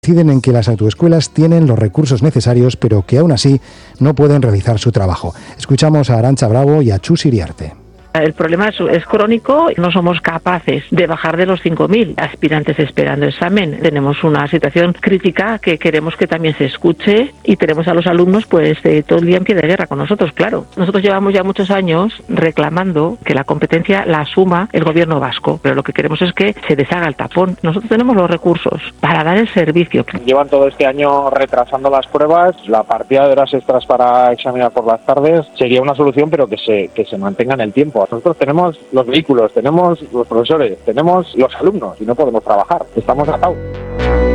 Coinciden en que las autoescuelas tienen los recursos necesarios, pero que aún así no pueden realizar su trabajo. Escuchamos a Arantxa Bravo y a Chus Iriarte. El problema es crónico, no somos capaces de bajar de los 5.000 aspirantes esperando examen. Tenemos una situación crítica que queremos que también se escuche y tenemos a los alumnos pues todo el día en pie de guerra con nosotros, claro. Nosotros llevamos ya muchos años reclamando que la competencia la asuma el gobierno vasco, pero lo que queremos es que se deshaga el tapón. Nosotros tenemos los recursos para dar el servicio. Llevan todo este año retrasando las pruebas, la partida de horas extras para examinar por las tardes sería una solución, pero que se mantenga en el tiempo. Nosotros tenemos los vehículos, tenemos los profesores, tenemos los alumnos y no podemos trabajar. Estamos atados.